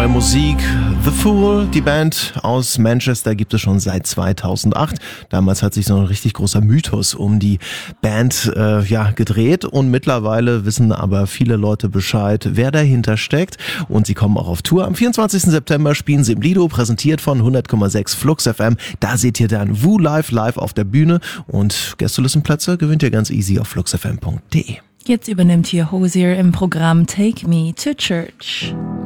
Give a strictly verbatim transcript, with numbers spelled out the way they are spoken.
Neue Musik, The Fool, die Band aus Manchester gibt es schon seit zweitausendacht. Damals hat sich so ein richtig großer Mythos um die Band äh, ja gedreht und mittlerweile wissen aber viele Leute Bescheid, wer dahinter steckt, und sie kommen auch auf Tour. Am vierundzwanzigsten September spielen sie im Lido, präsentiert von hundert Komma sechs Flux F M. Da seht ihr dann Woo live live auf der Bühne, und Gästelistenplätze gewinnt ihr ganz easy auf flux f m punkt d e. Jetzt übernimmt hier Hozier im Programm Take Me to Church.